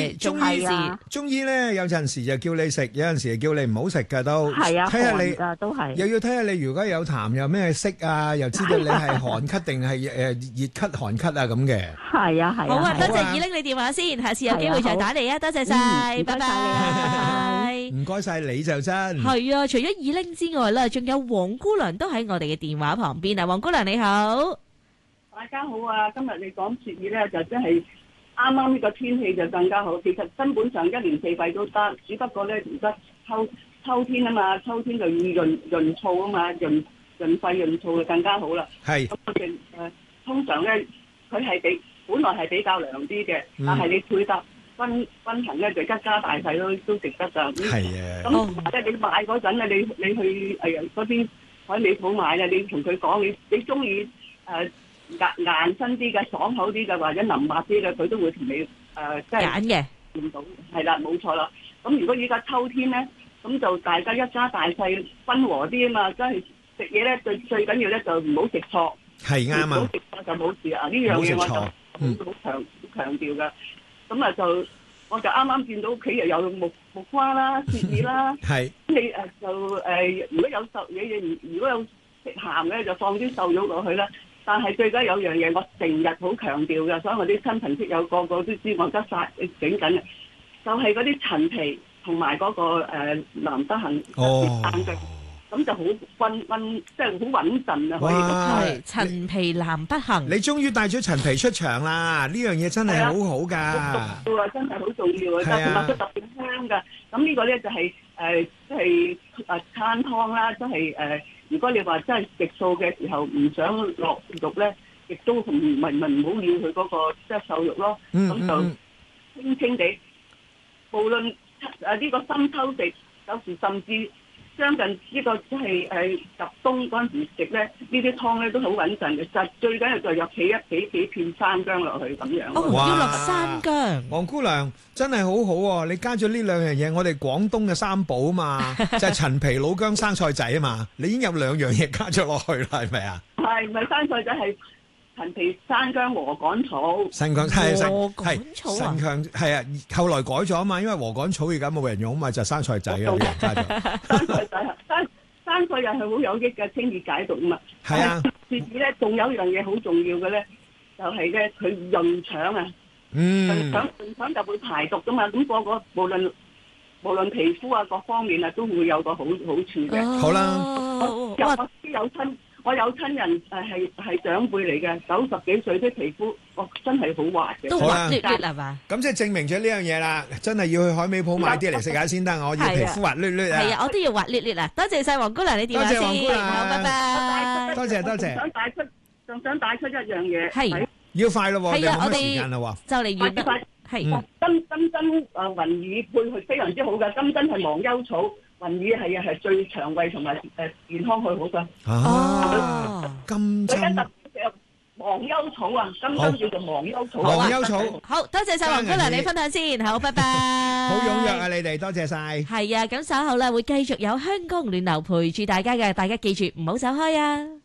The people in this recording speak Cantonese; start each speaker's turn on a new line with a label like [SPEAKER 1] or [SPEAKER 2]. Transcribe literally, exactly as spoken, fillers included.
[SPEAKER 1] 嘅中醫字。
[SPEAKER 2] 中醫咧有陣時就叫你食，有陣時就叫你唔好食噶都。
[SPEAKER 3] 係啊，
[SPEAKER 2] 睇下你
[SPEAKER 3] 寒㗎都係。
[SPEAKER 2] 又要睇下你如果有痰有咩色啊，又知道你係寒咳定係誒熱咳寒咳啊咁嘅。
[SPEAKER 3] 係啊係啊。
[SPEAKER 1] 好啊，多謝
[SPEAKER 2] 好啊
[SPEAKER 1] 二拎你電話先，下次有機會再打嚟啊，多謝晒，
[SPEAKER 3] 嗯
[SPEAKER 1] 拜
[SPEAKER 3] 唔該晒你啊拜
[SPEAKER 1] 拜。
[SPEAKER 2] 唔該晒你就真。
[SPEAKER 1] 係啊，除咗二拎之外咧，仲有黃姑娘都喺我哋嘅電話旁邊啊，黃姑娘你好。
[SPEAKER 4] 大家好啊！今日你講雪耳咧，就真係啱啱呢個天氣就更加好。其實根本上一年四季都得，只不過咧而家秋秋天啊嘛，秋天就要潤潤燥啊嘛，潤潤肺潤燥就更加好啦。
[SPEAKER 2] 係。
[SPEAKER 4] 咁我哋誒通常咧，佢係比本來係比較涼啲嘅，但係你配搭均均衡咧，就一家大細都都值得㗎。
[SPEAKER 2] 係啊。
[SPEAKER 4] 咁即係你買嗰陣咧，你你去誒嗰邊海味鋪買咧，你同佢講你你中意誒。硬硬身啲嘅、爽口啲嘅或者腍滑啲嘅，佢都會同你誒即係
[SPEAKER 1] 揀嘅。
[SPEAKER 4] 見到係啦，冇錯啦。咁如果依家秋天咧，咁就大家一家大細溫和啲啊嘛，即係食嘢咧最最緊要咧就唔好食錯。
[SPEAKER 2] 係啱啊！
[SPEAKER 4] 唔好食錯就冇事啊！呢樣嘢我就好好強強調嘅。咁啊就我就啱啱見到屋企又有木木瓜啦、雪耳啦。
[SPEAKER 2] 係。
[SPEAKER 4] 你誒就誒，如果有瘦嘢嘢，如果有食鹹嘅就放啲瘦肉落去啦。但係最緊有樣嘢，我成日好強調嘅，所以我啲親朋戚友個個都知我得晒整緊嘅，就係嗰啲陳皮同埋嗰個誒南德杏生薑，咁就好溫溫，即係好穩陣啊！可以
[SPEAKER 1] 係陳皮南北杏。
[SPEAKER 2] 你終於帶咗陳皮出場啦！呢樣嘢真係好好㗎。
[SPEAKER 4] 重要啊！真係好重要啊！同埋佢特別香㗎。咁呢個咧就係誒，即係誒餐湯啦，即係誒。如果你話真係食素嘅時候唔想落肉咧，亦都唔咪咪唔好要佢嗰個即係瘦肉咯，咁就清清地。無論誒呢個深秋食，有時甚至將近呢個即係誒入冬嗰陣時食咧，呢啲湯咧都好穩陣嘅。就最緊要就入起一幾幾片山姜落去咁樣。
[SPEAKER 1] 哦，要落山姜。
[SPEAKER 2] 黃姑娘真係好好喎！你加咗呢兩樣嘢，我哋廣東嘅三寶啊嘛，就係陳皮、老姜、生菜仔啊嘛，你已經有兩樣嘢加咗落去啦，係咪啊？
[SPEAKER 4] 係，唔係生菜仔係陳皮、生姜、禾稈草。
[SPEAKER 2] 生姜係生
[SPEAKER 1] 係
[SPEAKER 2] 生姜係啊，後來改咗啊嘛，因為禾稈草而家冇人用啊嘛，就生菜仔啊，有人加咗。
[SPEAKER 4] 生菜仔生生菜又係好有益嘅，清熱解毒啊嘛。
[SPEAKER 2] 係啊。
[SPEAKER 4] 雪耳咧，仲有一樣嘢好重要嘅咧，就係咧佢潤腸啊。
[SPEAKER 2] 嗯。
[SPEAKER 4] 潤腸潤腸就會排毒噶嘛，咁個個無論無論皮膚啊各方面啊都會有個好好處嘅。
[SPEAKER 2] 好啦。
[SPEAKER 4] 有我啲有親。我有親人誒係係長輩嚟嘅，九十幾歲啲皮膚，哦真係好滑嘅，
[SPEAKER 1] 都滑捋捋係嘛？
[SPEAKER 2] 咁即係證明咗呢樣嘢啦，真係要去海味鋪買啲嚟食下先得，我要皮膚滑捋捋啊！
[SPEAKER 1] 係啊，我都要滑捋捋啊！多謝曬黃姑娘你電話先，好，拜拜。
[SPEAKER 2] 多謝多謝。
[SPEAKER 4] 想帶出，仲想帶出一樣嘢，
[SPEAKER 1] 係
[SPEAKER 2] 要快咯喎，
[SPEAKER 1] 係啊，我
[SPEAKER 2] 哋時間啦喎，
[SPEAKER 1] 就嚟完啦，係
[SPEAKER 4] 金金針誒雲耳配佢非常之好嘅，金針係忘憂草。雲耳係啊係最腸胃同埋誒健康去好噶。
[SPEAKER 2] 哦，金針。
[SPEAKER 4] 忘憂草啊，金針叫做忘憂草。
[SPEAKER 2] 忘憂草。
[SPEAKER 1] 好多謝晒黃姑娘你分享先，好，拜拜。
[SPEAKER 2] 好踴躍啊，你哋多謝晒。
[SPEAKER 1] 係啊，咁稍後咧會繼續有香港暖流陪住大家嘅，大家記住唔好走開啊。